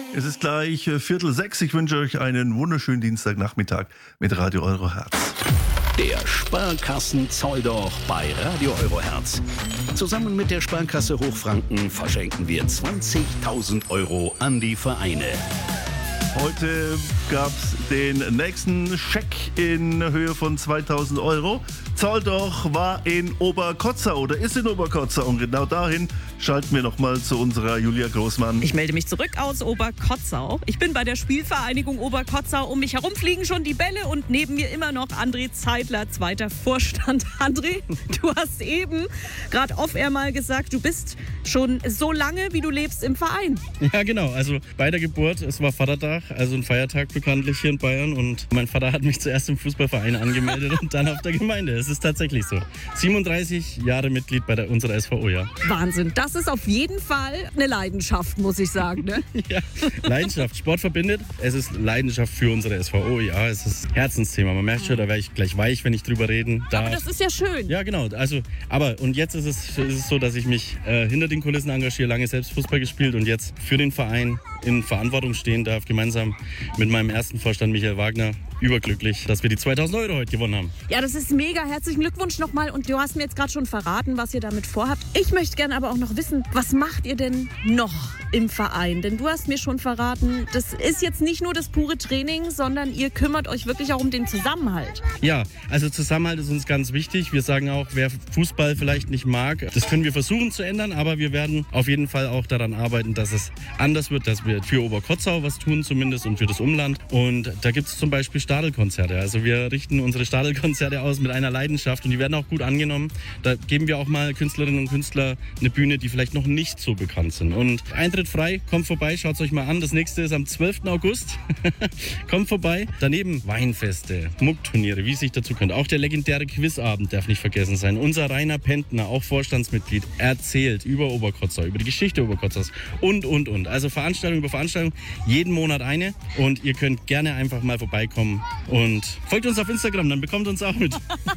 Es ist gleich 5:45. Ich wünsche euch einen wunderschönen Dienstagnachmittag mit Radio Eurohertz. Der Sparkassen-Zolldoch bei Radio Eurohertz. Zusammen mit der Sparkasse Hochfranken verschenken wir 20.000 € an die Vereine. Heute gab es den nächsten Scheck in Höhe von 2.000 €. Zolldoch war in Oberkotzau oder ist in Oberkotzau und genau dahin schalten wir nochmal zu unserer Julia Großmann. Ich melde mich zurück aus Oberkotzau. Ich bin bei der Spielvereinigung Oberkotzau. Um mich herum fliegen schon die Bälle und neben mir immer noch André Zeidler, zweiter Vorstand. André, du hast eben gerade off-air mal gesagt, du bist schon so lange, wie du lebst, im Verein. Ja, genau. Also bei der Geburt, es war Vatertag, also ein Feiertag bekanntlich hier in Bayern. Und mein Vater hat mich zuerst im Fußballverein angemeldet und dann auf der Gemeinde. Es ist tatsächlich so. 37 Jahre Mitglied bei unserer SVO, ja. Wahnsinn. Das ist auf jeden Fall eine Leidenschaft, muss ich sagen. Ne? Ja, Leidenschaft. Sport verbindet. Es ist Leidenschaft für unsere SVO, ja. Es ist Herzensthema. Man merkt schon, da wäre ich gleich weich, wenn ich drüber reden darf. Aber das ist ja schön. Ja, genau. Also, und jetzt ist es so, dass ich mich hinter den Kulissen engagiere, lange selbst Fußball gespielt und jetzt für den Verein in Verantwortung stehen darf, gemeinsam mit meinem ersten Vorstand Michael Wagner. Überglücklich, dass wir die 2.000 € heute gewonnen haben. Ja, das ist mega. Herzlichen Glückwunsch nochmal. Und du hast mir jetzt gerade schon verraten, was ihr damit vorhabt. Ich möchte gerne aber auch noch wissen, was macht ihr denn noch im Verein? Denn du hast mir schon verraten, das ist jetzt nicht nur das pure Training, sondern ihr kümmert euch wirklich auch um den Zusammenhalt. Ja, also Zusammenhalt ist uns ganz wichtig. Wir sagen auch, wer Fußball vielleicht nicht mag, das können wir versuchen zu ändern, aber wir werden auf jeden Fall auch daran arbeiten, dass es anders wird, dass wir für Oberkotzau was tun zumindest und für das Umland. Und da gibt es zum Beispiel Stadelkonzerte. Also wir richten unsere Stadelkonzerte aus mit einer Leidenschaft und die werden auch gut angenommen. Da geben wir auch mal Künstlerinnen und Künstler eine Bühne, die vielleicht noch nicht so bekannt sind. Und Eintritt frei, kommt vorbei, schaut es euch mal an. Das nächste ist am 12. August. Kommt vorbei. Daneben Weinfeste, Muckturniere, wie es sich dazu könnte. Auch der legendäre Quizabend darf nicht vergessen sein. Unser Rainer Pentner, auch Vorstandsmitglied, erzählt über Oberkotzau, über die Geschichte Oberkotzaus und. Also Veranstaltung über Veranstaltung, jeden Monat eine und ihr könnt gerne einfach mal vorbeikommen und folgt uns auf Instagram, dann bekommt uns auch mit.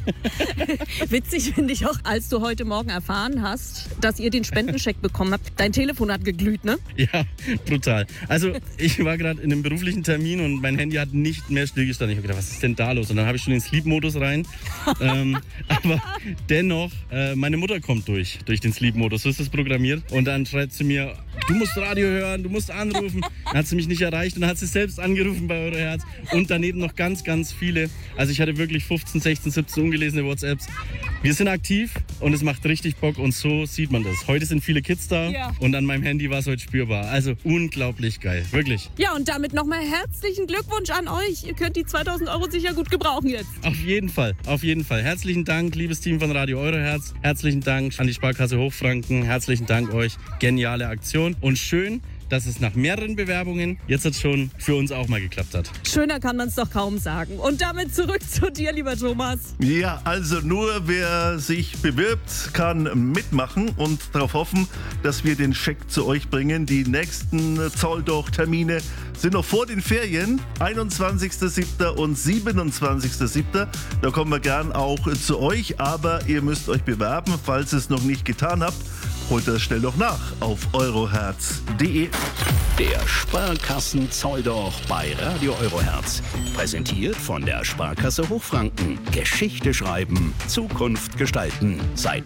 Witzig finde ich auch, als du heute Morgen erfahren hast, dass ihr den Spendenscheck bekommen habt. Dein Telefon hat geglüht, ne? Ja, brutal. Also ich war gerade in einem beruflichen Termin und mein Handy hat nicht mehr stillgestanden. Ich habe gedacht, was ist denn da los? Und dann habe ich schon den Sleep-Modus rein. Aber dennoch, meine Mutter kommt durch den Sleep-Modus. So ist es programmiert. Und dann schreit sie mir, du musst Radio hören, du musst anrufen. Dann hat sie mich nicht erreicht und dann hat sie selbst angerufen bei Eurohertz. Und daneben noch ganz, ganz viele. Also ich hatte wirklich 15, 16, 17 ungelesene WhatsApps. Wir sind aktiv und es macht richtig Bock und so sieht man das. Heute sind viele Kids da und an meinem Handy war es heute spürbar. Also unglaublich geil, wirklich. Ja, und damit nochmal herzlichen Glückwunsch an euch. Ihr könnt die 2.000 € sicher gut gebrauchen jetzt. Auf jeden Fall, auf jeden Fall. Herzlichen Dank, liebes Team von Radio Eurohertz. Herzlichen Dank an die Sparkasse Hochfranken. Herzlichen Dank euch. Geniale Aktion und schön, dass es nach mehreren Bewerbungen jetzt schon für uns auch mal geklappt hat. Schöner kann man es doch kaum sagen. Und damit zurück zu dir, lieber Thomas. Ja, also nur wer sich bewirbt, kann mitmachen und darauf hoffen, dass wir den Scheck zu euch bringen. Die nächsten Zolldoch-Termine sind noch vor den Ferien, 21.07. und 27.07. Da kommen wir gern auch zu euch, aber ihr müsst euch bewerben, falls ihr es noch nicht getan habt. Holt das schnell noch nach auf eurohertz.de. Der Sparkassen-Zolldoch bei Radio Eurohertz. Präsentiert von der Sparkasse Hochfranken. Geschichte schreiben, Zukunft gestalten. Seit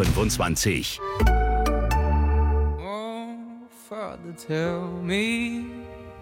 1825. Oh, Father, tell me